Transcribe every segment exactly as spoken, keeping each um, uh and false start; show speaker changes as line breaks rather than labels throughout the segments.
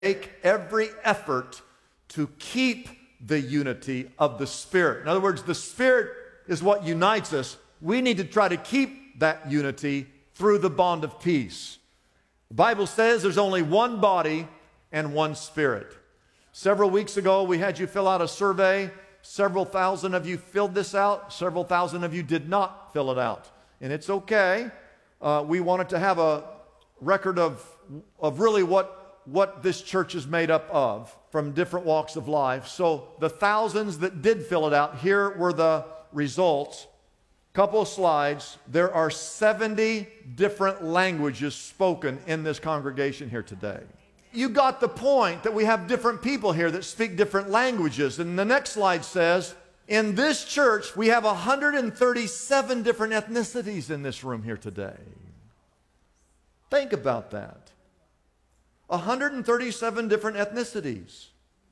make every effort to keep the unity of the Spirit. In other words, the Spirit is what unites us. We need to try to keep that unity through the bond of peace. The Bible says there's only one body and one Spirit. Several weeks ago, we had you fill out a survey. Several thousand of you filled this out. Several thousand of you did not fill it out. And it's okay. Uh, we wanted to have a record of, of really what, what this church is made up of from different walks of life. So the thousands that did fill it out, here were the results. Couple of slides. There are seventy different languages spoken in this congregation here today. You got the point that we have different people here that speak different languages. And the next slide says, in this church, we have one hundred thirty-seven different ethnicities in this room here today. Think about that. one hundred thirty-seven different ethnicities.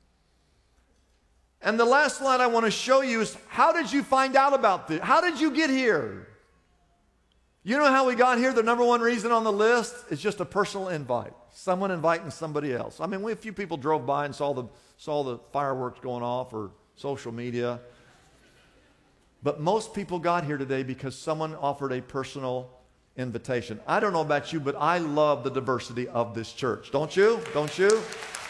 And the last slide I want to show you is, how did you find out about this? How did you get here? You know how we got here? The number one reason on the list is just a personal invite. Someone inviting somebody else. I mean, we, a few people drove by and saw the, saw the fireworks going off or social media. But most people got here today because someone offered a personal invitation. I don't know about you, but I love the diversity of this church. Don't you? Don't you?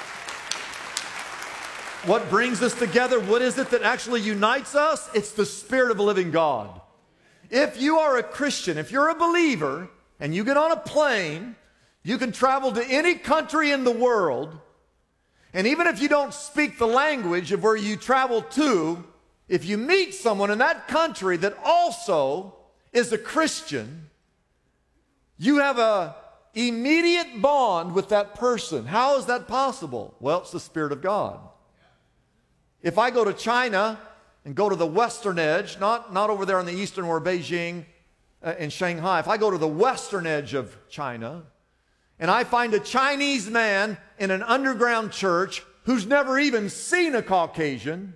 What brings us together? What is it that actually unites us? It's the Spirit of a living God. If you are a Christian, if you're a believer, and you get on a plane, you can travel to any country in the world, and even if you don't speak the language of where you travel to, if you meet someone in that country that also is a Christian, you have an immediate bond with that person. How is that possible? Well, it's the Spirit of God. If I go to China and go to the western edge, not, not over there on the eastern or Beijing uh, and Shanghai, if I go to the western edge of China and I find a Chinese man in an underground church who's never even seen a Caucasian,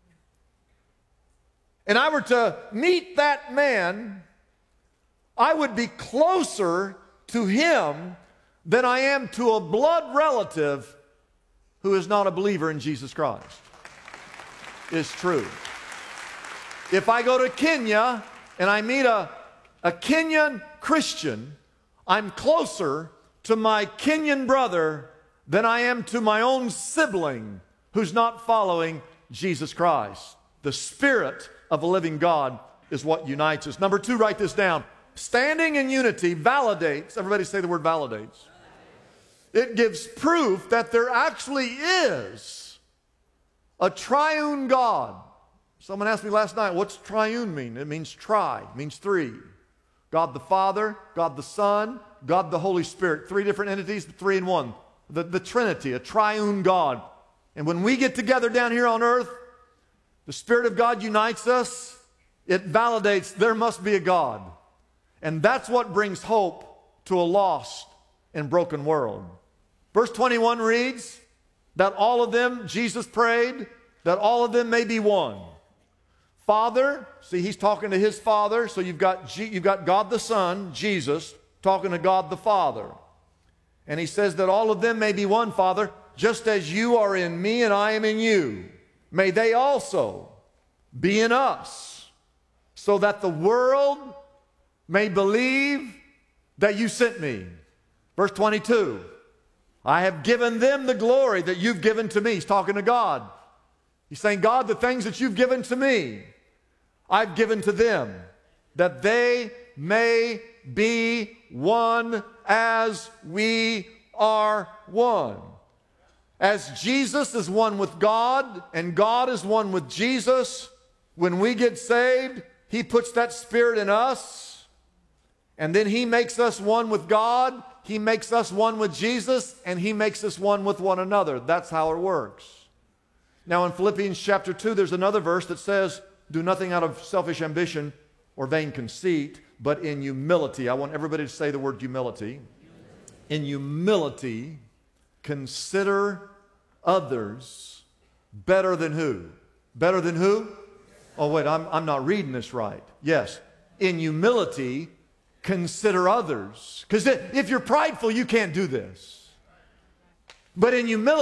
and I were to meet that man, I would be closer to him than I am to a blood relative who is not a believer in Jesus Christ. It's true. If I go to Kenya and I meet a, a Kenyan Christian, I'm closer to my Kenyan brother than I am to my own sibling who's not following Jesus Christ. The Spirit of a living God is what unites us. Number two, write this down. Standing in unity validates, everybody say the word validates. It gives proof that there actually is a triune God. Someone asked me last night, what's triune mean? It means tri, it means three. God the Father, God the Son, God the Holy Spirit. Three different entities, three in one. The, the Trinity, a triune God. And when we get together down here on earth, the Spirit of God unites us. It validates there must be a God. And that's what brings hope to a lost and broken world. Verse twenty-one reads that all of them, Jesus prayed, that all of them may be one. Father, see, he's talking to his Father, so you've got, G, you've got God the Son, Jesus, talking to God the Father. And he says that all of them may be one, Father, just as you are in me and I am in you. May they also be in us, so that the world may believe that you sent me. Verse twenty-two, I have given them the glory that you've given to me. He's talking to God. He's saying, God, the things that you've given to me, I've given to them, that they may be one as we are one. As Jesus is one with God and God is one with Jesus, when we get saved, he puts that Spirit in us, and then he makes us one with God, he makes us one with Jesus, and he makes us one with one another. That's how it works. Now in Philippians chapter two, there's another verse that says, do nothing out of selfish ambition or vain conceit, but in humility. I want everybody to say the word humility. In humility, consider others better than who? Better than who? Oh, wait, I'm, I'm not reading this right. Yes. In humility, consider others. Because if you're prideful, you can't do this. But in humility,